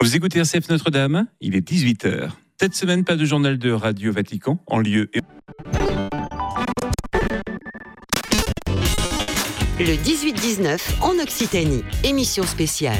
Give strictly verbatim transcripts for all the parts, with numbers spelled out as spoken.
Vous écoutez R C F Notre-Dame, il est dix-huit heures. Cette semaine, pas de journal de Radio Vatican en lieu et... Le dix-huit dix-neuf en Occitanie, émission spéciale.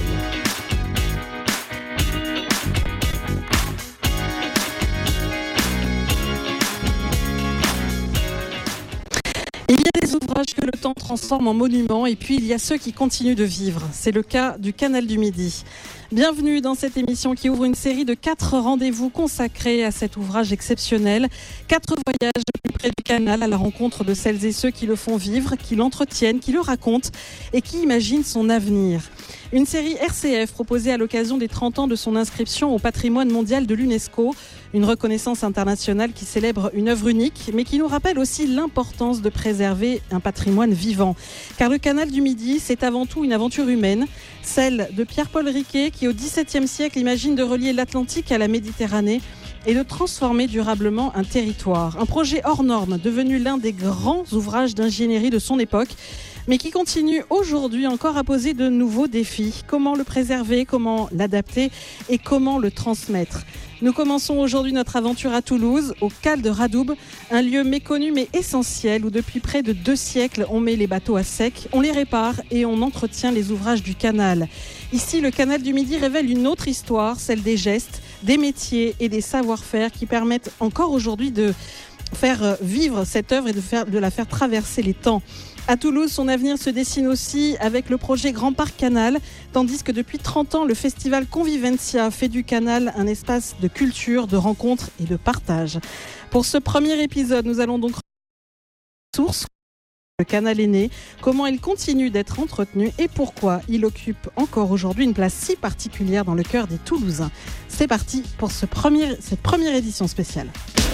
Il y a des ouvrages que le temps transforme en monuments et puis il y a ceux qui continuent de vivre. C'est le cas du Canal du Midi. Bienvenue dans cette émission qui ouvre une série de quatre rendez-vous consacrés à cet ouvrage exceptionnel. Quatre voyages plus près du canal à la rencontre de celles et ceux qui le font vivre, qui l'entretiennent, qui le racontent et qui imaginent son avenir. Une série R C F proposée à l'occasion des trente ans de son inscription au patrimoine mondial de l'UNESCO. Une reconnaissance internationale qui célèbre une œuvre unique, mais qui nous rappelle aussi l'importance de préserver un patrimoine vivant. Car le Canal du Midi, c'est avant tout une aventure humaine, celle de Pierre-Paul Riquet, qui au dix-septième siècle imagine de relier l'Atlantique à la Méditerranée et de transformer durablement un territoire. Un projet hors norme, devenu l'un des grands ouvrages d'ingénierie de son époque, mais qui continue aujourd'hui encore à poser de nouveaux défis. Comment le préserver, comment l'adapter et comment le transmettre ? Nous commençons aujourd'hui notre aventure à Toulouse, au Cale de Radoub, un lieu méconnu mais essentiel où depuis près de deux siècles on met les bateaux à sec, on les répare et on entretient les ouvrages du canal. Ici, le Canal du Midi révèle une autre histoire, celle des gestes, des métiers et des savoir-faire qui permettent encore aujourd'hui de faire vivre cette œuvre et de, faire, de la faire traverser les temps. À Toulouse, son avenir se dessine aussi avec le projet Grand Parc Canal, tandis que depuis trente ans, le festival Convivencia fait du canal un espace de culture, de rencontres et de partage. Pour ce premier épisode, nous allons donc source. Le canal est né, comment il continue d'être entretenu et pourquoi il occupe encore aujourd'hui une place si particulière dans le cœur des Toulousains. C'est parti pour ce premier, cette première édition spéciale.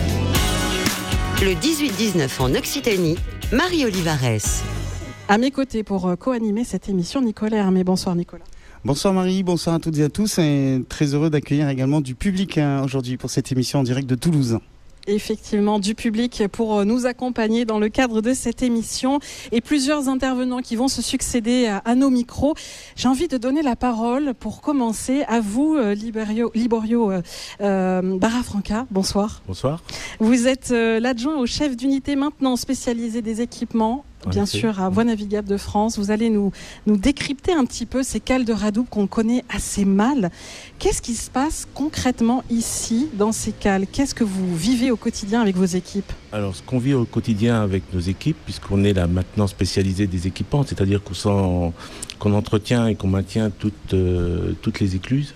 Le dix-huit dix-neuf en Occitanie, Marie Olivares. À mes côtés pour co-animer cette émission, Nicolas Hermé. Bonsoir Nicolas. Bonsoir Marie, bonsoir à toutes et à tous. Et très heureux d'accueillir également du public hein, aujourd'hui pour cette émission en direct de Toulouse. Effectivement, du public pour nous accompagner dans le cadre de cette émission et plusieurs intervenants qui vont se succéder à, à nos micros. J'ai envie de donner la parole pour commencer à vous, Liborio, Liborio euh, euh, Barafranca. Bonsoir. Bonsoir. Vous êtes euh, l'adjoint au chef d'unité maintenant spécialisé des équipements. Bien sûr, à Voies Navigables de France. Vous allez nous, nous décrypter un petit peu ces cales de Radoub qu'on connaît assez mal. Qu'est-ce qui se passe concrètement ici, dans ces cales ? Qu'est-ce que vous vivez au quotidien avec vos équipes ? Alors, ce qu'on vit au quotidien avec nos équipes, puisqu'on est là maintenant spécialisé des équipements, c'est-à-dire qu'on, s'en, qu'on entretient et qu'on maintient toutes, euh, toutes les écluses,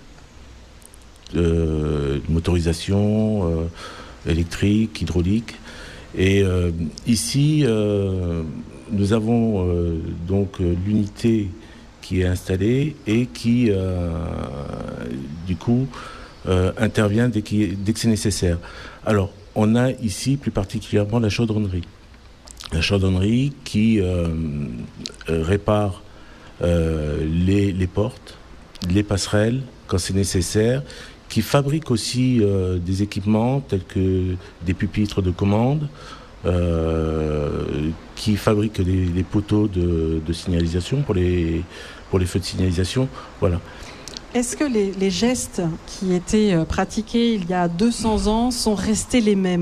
euh, motorisation, euh, électrique, hydraulique. Et euh, ici, euh, nous avons euh, donc euh, l'unité qui est installée et qui, euh, du coup, euh, intervient dès, dès que c'est nécessaire. Alors, on a ici plus particulièrement la chaudronnerie. La chaudronnerie qui euh, euh, répare euh, les, les portes, les passerelles quand c'est nécessaire, qui fabrique aussi euh, des équipements tels que des pupitres de commande, euh, qui fabrique des, des poteaux de, de signalisation pour les, pour les feux de signalisation. Voilà. Est-ce que les, les gestes qui étaient pratiqués il y a deux cents ans sont restés les mêmes ?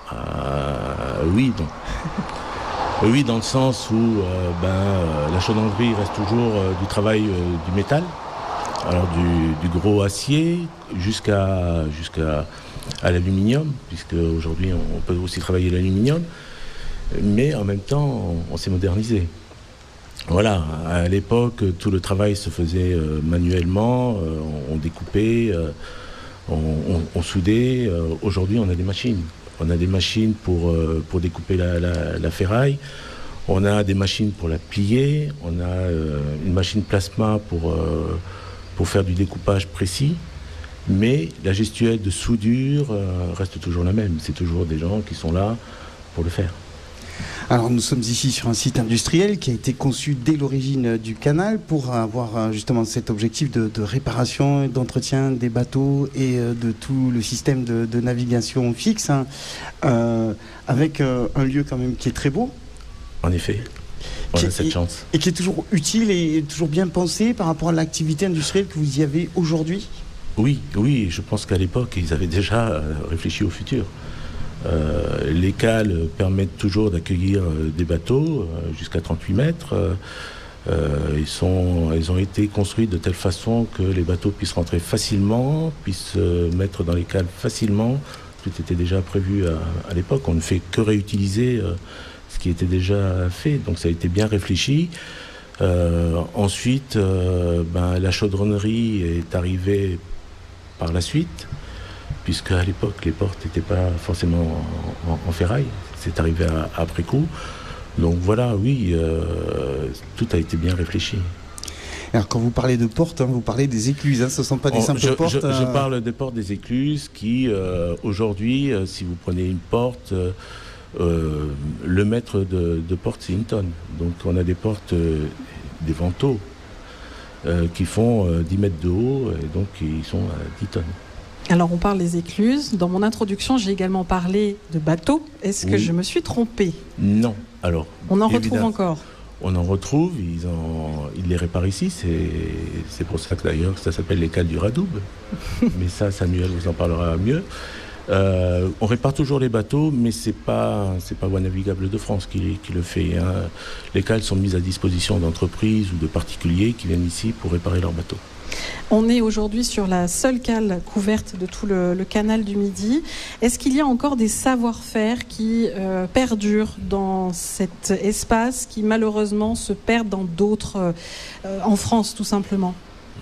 euh, Oui, donc. Oui, dans le sens où euh, ben, euh, la chaudronnerie reste toujours euh, du travail euh, du métal. Alors du, du gros acier jusqu'à, jusqu'à à l'aluminium, puisque aujourd'hui on peut aussi travailler l'aluminium, mais en même temps on, on s'est modernisé. Voilà, à l'époque tout le travail se faisait euh, manuellement, euh, on, on découpait, euh, on, on, on soudait. Euh, aujourd'hui on a des machines, on a des machines pour, euh, pour découper la, la, la ferraille. On a des machines pour la plier, on a euh, une machine plasma pour euh, pour faire du découpage précis, mais la gestuelle de soudure euh, reste toujours la même. C'est toujours des gens qui sont là pour le faire. Alors nous sommes ici sur un site industriel qui a été conçu dès l'origine du canal pour avoir justement cet objectif de, de réparation et d'entretien des bateaux et de tout le système de, de navigation fixe, hein, euh, avec euh, un lieu quand même qui est très beau. En effet. On qui, a cette et, chance. Et qui est toujours utile et toujours bien pensé par rapport à l'activité industrielle que vous y avez aujourd'hui. Oui, oui, je pense qu'à l'époque, ils avaient déjà euh, réfléchi au futur. Euh, les cales permettent toujours d'accueillir euh, des bateaux euh, jusqu'à trente-huit mètres. Euh, euh, ils, sont, ils ont été construits de telle façon que les bateaux puissent rentrer facilement, puissent se mettre dans les cales facilement. Tout était déjà prévu à, à l'époque. On ne fait que réutiliser euh, ce qui était déjà fait. Donc ça a été bien réfléchi. Euh, ensuite, euh, ben, la chaudronnerie est arrivée par la suite, puisque à l'époque, les portes n'étaient pas forcément en, en, en ferraille. C'est arrivé à, après coup. Donc voilà, oui, euh, tout a été bien réfléchi. Alors quand vous parlez de portes, hein, vous parlez des écluses, hein, ce ne sont pas des simples je, portes. Je, euh... je parle des portes des écluses qui, euh, aujourd'hui, euh, si vous prenez une porte, euh, euh, le mètre de, de porte, c'est une tonne. Donc on a des portes, euh, des vantaux, euh, qui font euh, dix mètres de haut, et donc ils sont à dix tonnes. Alors on parle des écluses. Dans mon introduction, j'ai également parlé de bateaux. Est-ce que oui. je me suis trompée? Non. Alors, on en retrouve encore. On en retrouve, ils, en, ils les réparent ici, c'est, c'est pour ça que d'ailleurs ça s'appelle les cales du Radoub. Mais ça, Samuel vous en parlera mieux. Euh, on répare toujours les bateaux, mais c'est pas, c'est pas Voies Navigables de France qui, qui le fait. Hein. Les cales sont mises à disposition d'entreprises ou de particuliers qui viennent ici pour réparer leurs bateaux. On est aujourd'hui sur la seule cale couverte de tout le, le canal du Midi. Est-ce qu'il y a encore des savoir-faire qui euh, perdurent dans cet espace, qui malheureusement se perdent dans d'autres, euh, en France tout simplement?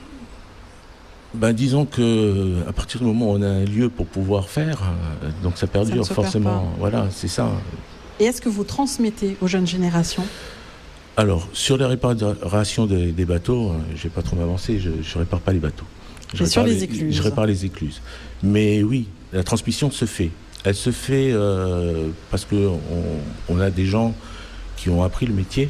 Ben, disons que à partir du moment où on a un lieu pour pouvoir faire, donc ça perdure ça forcément. Perd voilà, c'est ça. Et est-ce que vous transmettez aux jeunes générations? Alors, sur la réparation des, des bateaux, je ne vais pas trop m'avancer, je ne répare pas les bateaux. Je sur les, les écluses. Je répare les écluses. Mais oui, la transmission se fait. Elle se fait euh, parce qu'on on a des gens qui ont appris le métier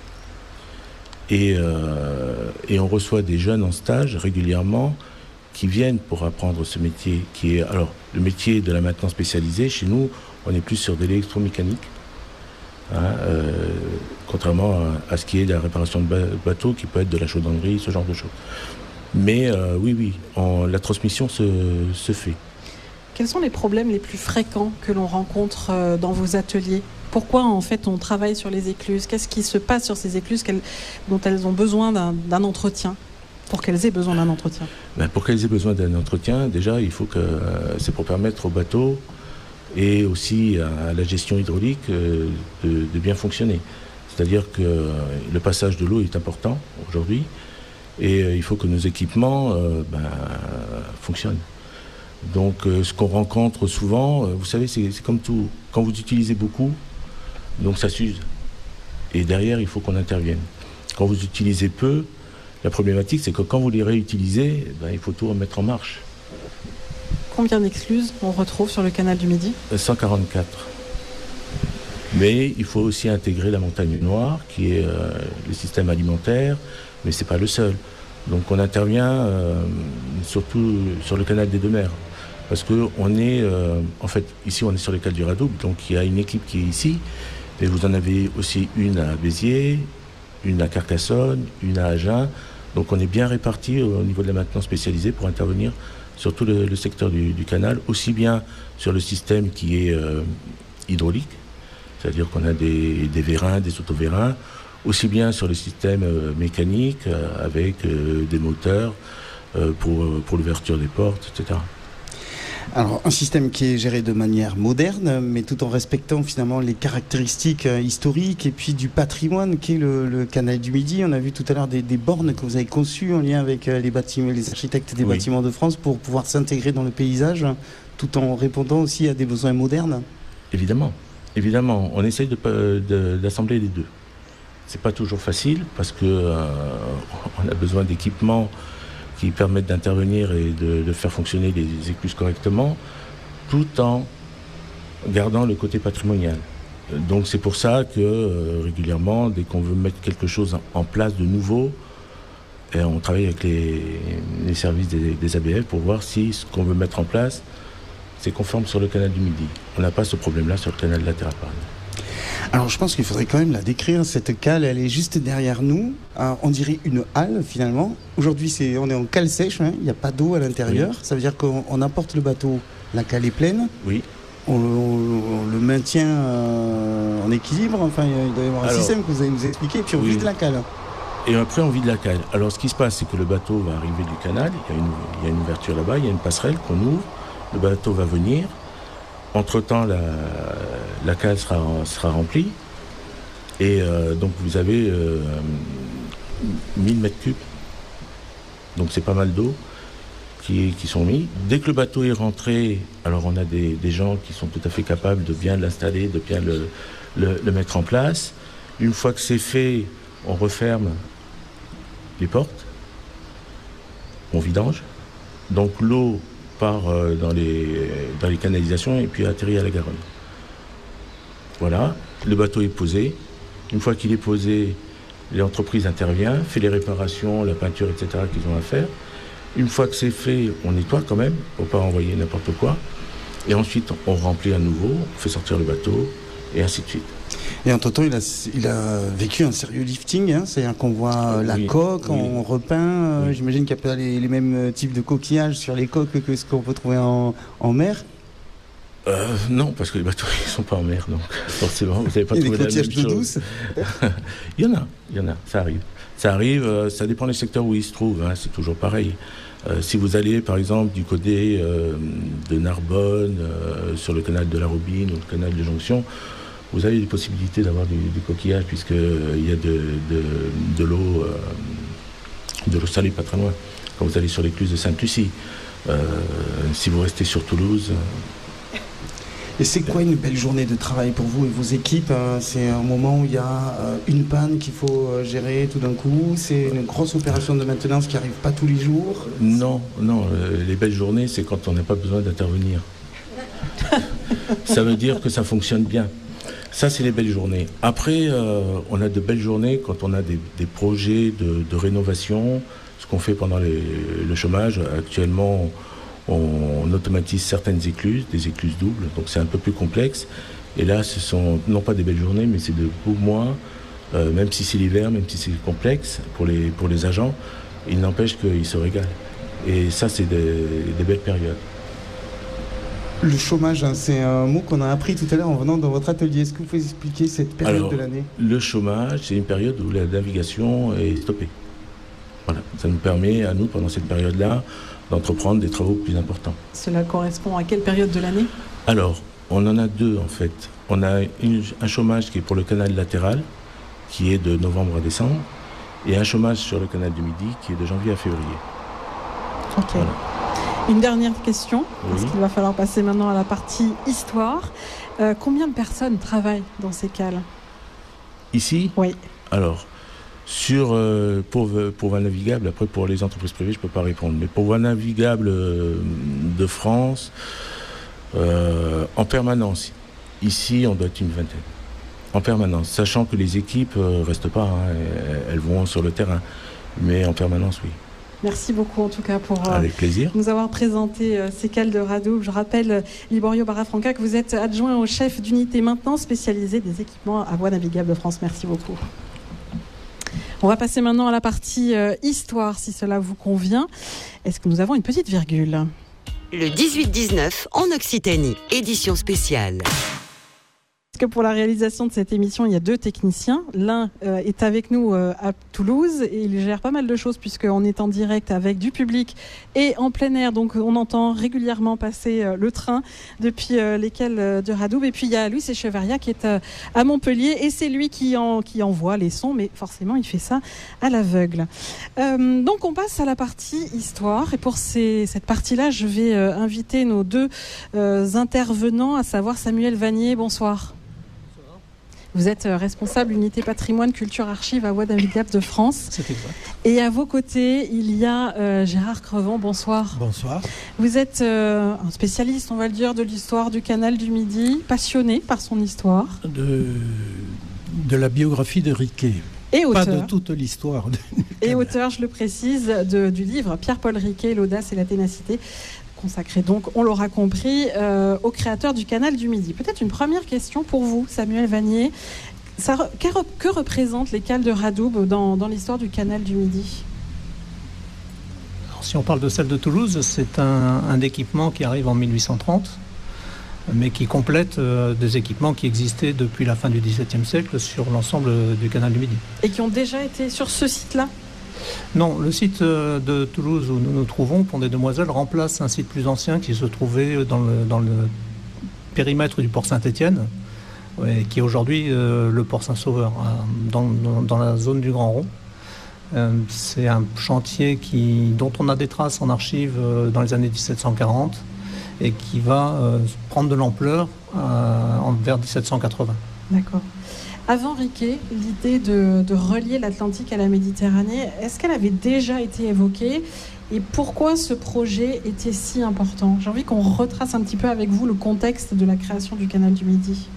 et, euh, et on reçoit des jeunes en stage régulièrement qui viennent pour apprendre ce métier qui est... Alors, le métier de la maintenance spécialisée, chez nous, on est plus sur de l'électromécanique. Hein, euh, contrairement à, à ce qui est de la réparation de bateaux qui peut être de la chaudronnerie, ce genre de choses. Mais euh, oui, oui, en, la transmission se, se fait. Quels sont les problèmes les plus fréquents que l'on rencontre euh, dans vos ateliers? Pourquoi en fait on travaille sur les écluses? Qu'est-ce qui se passe sur ces écluses dont elles ont besoin d'un, d'un entretien? Pour qu'elles aient besoin d'un entretien? Ben, pour qu'elles aient besoin d'un entretien, déjà, il faut que euh, c'est pour permettre au bateau et aussi à la gestion hydraulique euh, de, de bien fonctionner. C'est-à-dire que euh, le passage de l'eau est important aujourd'hui et euh, il faut que nos équipements euh, ben, fonctionnent. Donc euh, ce qu'on rencontre souvent, euh, vous savez, c'est, c'est comme tout. Quand vous utilisez beaucoup, donc ça s'use. Et derrière, il faut qu'on intervienne. Quand vous utilisez peu, la problématique, c'est que quand vous les réutilisez, ben, il faut tout remettre en marche. Combien d'excluses on retrouve sur le canal du Midi? cent quarante-quatre. Mais il faut aussi intégrer la montagne noire, qui est euh, le système alimentaire, mais ce n'est pas le seul. Donc on intervient euh, surtout sur le canal des Deux Mers. Parce qu'on est, euh, en fait, ici on est sur le canal du Radoub, donc il y a une équipe qui est ici, mais vous en avez aussi une à Béziers, une à Carcassonne, une à Agen. Donc on est bien répartis au niveau de la maintenance spécialisée pour intervenir sur tout le, le secteur du, du canal, aussi bien sur le système qui est euh, hydraulique, c'est-à-dire qu'on a des, des vérins, des autovérins, aussi bien sur le système euh, mécanique euh, avec euh, des moteurs euh, pour, pour l'ouverture des portes, et cetera. Alors, un système qui est géré de manière moderne, mais tout en respectant finalement les caractéristiques euh, historiques et puis du patrimoine qu'est le, le canal du Midi. On a vu tout à l'heure des, des bornes que vous avez conçues en lien avec euh, les bâtiments, les architectes des oui. bâtiments de France pour pouvoir s'intégrer dans le paysage, tout en répondant aussi à des besoins modernes. Évidemment, évidemment, on essaye de, de, d'assembler les deux. C'est pas toujours facile parce que euh, on a besoin d'équipements qui permettent d'intervenir et de, de faire fonctionner les écluses correctement, tout en gardant le côté patrimonial. Donc c'est pour ça que euh, régulièrement, dès qu'on veut mettre quelque chose en place de nouveau, et on travaille avec les, les services des, des A B F pour voir si ce qu'on veut mettre en place, c'est conforme sur le canal du Midi. On n'a pas ce problème-là sur le canal latéral, par exemple. Alors je pense qu'il faudrait quand même la décrire, cette cale, elle est juste derrière nous, euh, on dirait une halle finalement. Aujourd'hui c'est, on est en cale sèche, hein, il n'y a pas d'eau à l'intérieur, oui. Ça veut dire qu'on on apporte le bateau, la cale est pleine, oui. on, on, on le maintient euh, en équilibre, enfin il doit y avoir un Alors, système que vous allez nous expliquer, et puis on oui. vide la cale. Et après on vide la cale. Alors ce qui se passe c'est que le bateau va arriver du canal, il y a une, il y a une ouverture là-bas, il y a une passerelle qu'on ouvre, le bateau va venir. Entre-temps, la, la cale sera, sera remplie et euh, donc vous avez euh, mille mètres cubes. Donc c'est pas mal d'eau qui, qui sont mis. Dès que le bateau est rentré, alors on a des, des gens qui sont tout à fait capables de bien l'installer, de bien le, le, le mettre en place. Une fois que c'est fait, on referme les portes, on vidange. Donc l'eau part dans les, dans les canalisations et puis atterrit à la Garonne. Voilà, le bateau est posé. Une fois qu'il est posé, l'entreprise intervient, fait les réparations, la peinture, et cetera qu'ils ont à faire. Une fois que c'est fait, on nettoie quand même, pour ne pas envoyer n'importe quoi. Et ensuite, on remplit à nouveau, on fait sortir le bateau, et ainsi de suite. Et entre-temps, il a, il a vécu un sérieux lifting, hein, c'est-à-dire qu'on voit la oui, coque, oui. on repeint, euh, oui. J'imagine qu'il n'y a pas les, les mêmes types de coquillages sur les coques que ce qu'on peut trouver en, en mer. Euh, non, parce que les bateaux ils sont pas en mer, donc forcément vous n'avez pas trouvé la même chose. Des coquillages douces. Il y en a, il y en a, ça arrive. Ça arrive, euh, ça dépend des secteurs où ils se trouvent, hein, c'est toujours pareil. Euh, si vous allez par exemple du côté euh, de Narbonne, euh, sur le canal de la Robine ou le canal de Jonction, vous avez des possibilités d'avoir du, du coquillage puisqu'il euh, y a de, de, de l'eau euh, de l'eau salée pas très loin. Quand vous allez sur l'écluse de Sainte-Lucie, euh, si vous restez sur Toulouse. Euh, Et c'est quoi une belle journée de travail pour vous et vos équipes? C'est un moment où il y a une panne qu'il faut gérer tout d'un coup? C'est une grosse opération de maintenance qui n'arrive pas tous les jours? Non, non. Euh, les belles journées, c'est quand on n'a pas besoin d'intervenir. Ça veut dire que ça fonctionne bien. Ça, c'est les belles journées. Après, euh, on a de belles journées quand on a des, des projets de, de rénovation, ce qu'on fait pendant les, le chômage. Actuellement, on, on automatise certaines écluses, des écluses doubles, donc c'est un peu plus complexe. Et là, ce sont non pas des belles journées, mais c'est de beaux mois, euh, même si c'est l'hiver, même si c'est complexe pour les, pour les agents, il n'empêche qu'ils se régalent. Et ça, c'est des, des belles périodes. Le chômage, hein, c'est un mot qu'on a appris tout à l'heure en venant dans votre atelier. Est-ce que vous pouvez expliquer cette période Alors, de l'année? Le chômage, c'est une période où la navigation est stoppée. Voilà. Ça nous permet, à nous, pendant cette période-là, d'entreprendre des travaux plus importants. Cela correspond à quelle période de l'année? Alors, on en a deux, en fait. On a une, un chômage qui est pour le canal latéral, qui est de novembre à décembre, et un chômage sur le canal du Midi, qui est de janvier à février. Ok. Voilà. Une dernière question, oui. Parce qu'il va falloir passer maintenant à la partie histoire. Euh, combien de personnes travaillent dans ces cales? Ici? Oui. Alors, sur, euh, pour, pour voies navigables, après pour les entreprises privées, je ne peux pas répondre, mais pour voies navigables euh, de France, euh, en permanence, ici, on doit être une vingtaine. En permanence, sachant que les équipes ne euh, restent pas, hein, elles vont sur le terrain, mais en permanence, oui. Merci beaucoup en tout cas pour euh, Avec plaisir. nous avoir présenté euh, ces cales de Radoub. Je rappelle, euh, Liborio Barafranca, que vous êtes adjoint au chef d'unité maintenance spécialisée des équipements à voies navigables de France. Merci beaucoup. On va passer maintenant à la partie euh, histoire, si cela vous convient. Est-ce que nous avons une petite virgule? Le dix-huit dix-neuf en Occitanie, édition spéciale. Parce que pour la réalisation de cette émission, il y a deux techniciens. L'un euh, est avec nous euh, à Toulouse et il gère pas mal de choses puisqu'on est en direct avec du public et en plein air. Donc on entend régulièrement passer euh, le train depuis euh, les cales euh, de Radoub. Et puis il y a Louis Echeverria qui est euh, à Montpellier et c'est lui qui, en, qui envoie les sons, mais forcément il fait ça à l'aveugle. Euh, donc on passe à la partie histoire et pour ces, cette partie-là, je vais euh, inviter nos deux euh, intervenants, à savoir Samuel Vanier. Bonsoir. Vous êtes responsable unité patrimoine, culture, archives à Voies navigables de France. C'est exact. Et à vos côtés, il y a euh, Gérard Crevant. Bonsoir. Bonsoir. Vous êtes euh, un spécialiste, on va le dire, de l'histoire du canal du Midi, passionné par son histoire. De, de la biographie de Riquet. Et auteur. Pas de toute l'histoire. Et auteur, je le précise, de, du livre Pierre-Paul Riquet, L'audace et la ténacité, consacrée donc, on l'aura compris, euh, aux créateurs du Canal du Midi. Peut-être une première question pour vous, Samuel Vanier. Ça, que, que représentent les cales de Radoub dans, dans l'histoire du Canal du Midi ? Alors, si on parle de celle de Toulouse, c'est un, un équipement qui arrive en mille huit cent trente, mais qui complète euh, des équipements qui existaient depuis la fin du dix-septième siècle sur l'ensemble du Canal du Midi. Et qui ont déjà été sur ce site-là ? Non, le site de Toulouse où nous nous trouvons, Pont des Demoiselles, remplace un site plus ancien qui se trouvait dans le, dans le périmètre du port Saint-Étienne, ouais, qui est aujourd'hui euh, le port Saint-Sauveur, euh, dans, dans, dans la zone du Grand Rond. Euh, c'est un chantier qui, dont on a des traces en archives euh, dans les années dix-sept cent quarante et qui va euh, prendre de l'ampleur euh, en, vers dix-sept cent quatre-vingts. D'accord. Avant Riquet, l'idée de, de relier l'Atlantique à la Méditerranée, est-ce qu'elle avait déjà été évoquée ? Et pourquoi ce projet était si important ? J'ai envie qu'on retrace un petit peu avec vous le contexte de la création du Canal du Midi.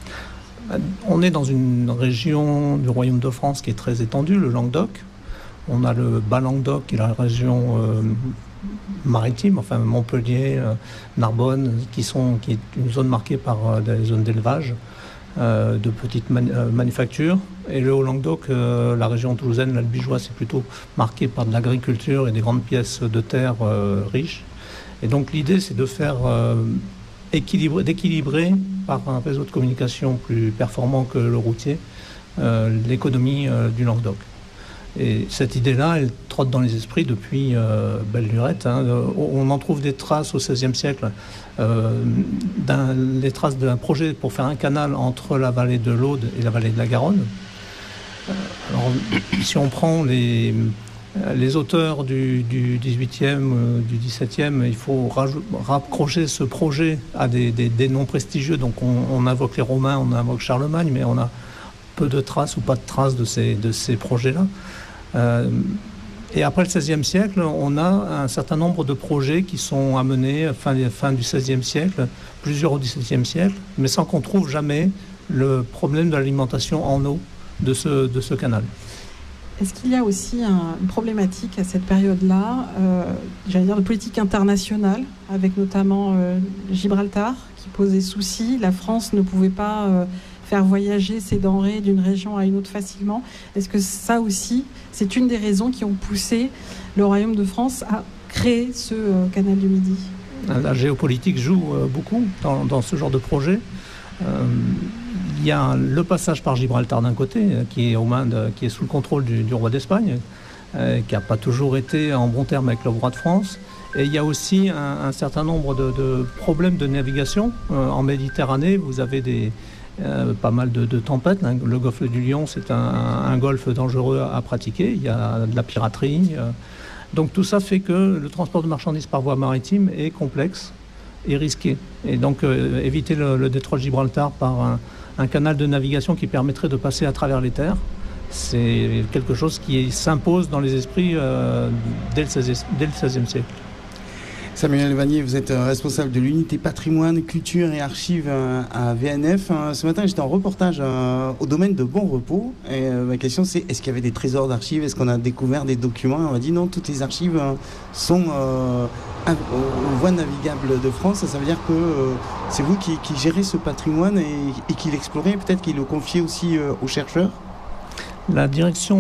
On est dans une région du Royaume de France qui est très étendue, le Languedoc. On a le Bas-Languedoc, qui est la région euh, maritime, enfin Montpellier, euh, Narbonne, qui, sont, qui est une zone marquée par euh, des zones d'élevage, euh, de petites man- euh, manufactures. Et le Haut-Languedoc, euh, la région toulousaine, l'Albigeois, c'est plutôt marqué par de l'agriculture et des grandes pièces de terre euh, riches. Et donc l'idée, c'est de faire euh, équilibrer, d'équilibrer par un réseau de communication plus performant que le routier, euh, l'économie euh, du Languedoc. Et cette idée-là, elle trotte dans les esprits depuis euh, belle lurette. Hein. On en trouve des traces au seizième siècle, euh, d'un, les traces d'un projet pour faire un canal entre la vallée de l'Aude et la vallée de la Garonne. Alors, si on prend les, les auteurs du, du dix-huitième, euh, du dix-septième, il faut raj- rapprocher ce projet à des, des, des noms prestigieux. Donc on, on invoque les Romains, on invoque Charlemagne, mais on a peu de traces ou pas de traces de ces, de ces projets-là. Euh, et après le seizième siècle, on a un certain nombre de projets qui sont amenés fin, fin du seizième siècle, plusieurs au dix-septième siècle, mais sans qu'on trouve jamais le problème de l'alimentation en eau de ce, de ce canal. Est-ce qu'il y a aussi un, une problématique à cette période-là, euh, j'allais dire de politique internationale, avec notamment euh, Gibraltar, qui posait souci. La France ne pouvait pas euh, faire voyager ses denrées d'une région à une autre facilement. Est-ce que ça aussi, c'est une des raisons qui ont poussé le Royaume de France à créer ce euh, canal du Midi ? La géopolitique joue euh, beaucoup dans, dans ce genre de projet. Euh, il y a le passage par Gibraltar d'un côté, qui est aux mains de, qui est sous le contrôle du, du roi d'Espagne, euh, qui n'a pas toujours été en bon terme avec le roi de France. Et il y a aussi un, un certain nombre de, de problèmes de navigation. Euh, en Méditerranée, vous avez des, euh, pas mal de, de tempêtes. Hein. Le golfe du Lion, c'est un, un golfe dangereux à, à pratiquer. Il y a de la piraterie. Euh. Donc tout ça fait que le transport de marchandises par voie maritime est complexe et risqué. Et donc euh, éviter le, le détroit de Gibraltar par un, un canal de navigation qui permettrait de passer à travers les terres, c'est quelque chose qui s'impose dans les esprits euh, dès, le seizième siècle. Samuel Vanier, vous êtes responsable de l'unité patrimoine, culture et archives à V N F. Ce matin, j'étais en reportage au domaine de Bon Repos. Et ma question, c'est est-ce qu'il y avait des trésors d'archives ? Est-ce qu'on a découvert des documents ? On m'a dit non, toutes les archives sont euh, aux voies navigables de France. Ça veut dire que euh, c'est vous qui, qui gérez ce patrimoine et, et qui l'explorez, peut-être qu'il le confiez aussi euh, aux chercheurs ? La direction